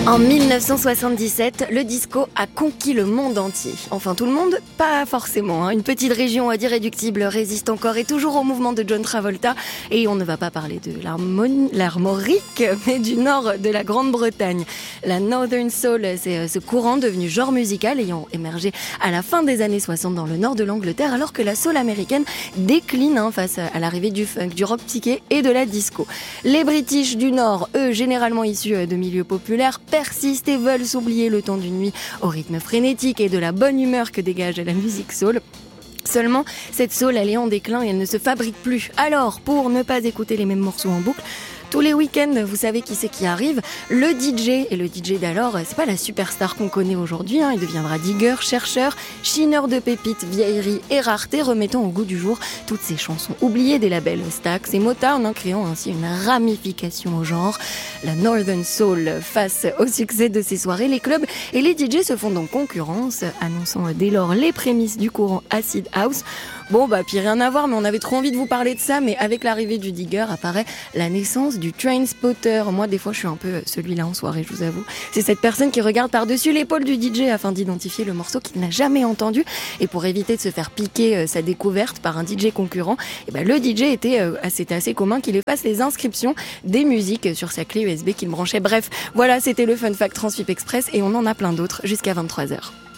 En 1977, le disco a conquis le monde entier. Enfin tout le monde, pas forcément. Une petite région irréductible résiste encore et toujours au mouvement de John Travolta. Et on ne va pas parler de l'Armorique, mais du nord de la Grande-Bretagne. La Northern Soul, c'est ce courant devenu genre musical ayant émergé à la fin des années 60 dans le nord de l'Angleterre, alors que la soul américaine décline face à l'arrivée du funk, du rock psyché et de la disco. Les British du Nord, eux, généralement issus de milieux populaires, persistent et veulent s'oublier le temps d'une nuit au rythme frénétique et de la bonne humeur que dégage la musique soul. Seulement, cette soul, elle est en déclin et elle ne se fabrique plus. Alors, pour ne pas écouter les mêmes morceaux en boucle, tous les week-ends, vous savez qui c'est qui arrive? Le DJ. Et le DJ d'alors, c'est pas la superstar qu'on connaît aujourd'hui. Il deviendra digger, chercheur, chineur de pépites, vieilleries et raretés, remettant au goût du jour toutes ces chansons oubliées des labels Stax et Motown, créant ainsi une ramification au genre. La Northern Soul, face au succès de ces soirées, les clubs et les DJ se font donc concurrence, annonçant dès lors les prémices du courant Acid House. Bon, puis rien à voir, mais on avait trop envie de vous parler de ça, mais avec l'arrivée du digger apparaît la naissance du Trainspotter. Moi, des fois, je suis un peu celui-là en soirée, je vous avoue. C'est cette personne qui regarde par-dessus l'épaule du DJ afin d'identifier le morceau qu'il n'a jamais entendu. Et pour éviter de se faire piquer sa découverte par un DJ concurrent, le DJ c'était assez commun qu'il efface les inscriptions des musiques sur sa clé USB qu'il branchait. Bref, voilà, c'était le Fun Fact Transfip Express et on en a plein d'autres jusqu'à 23h.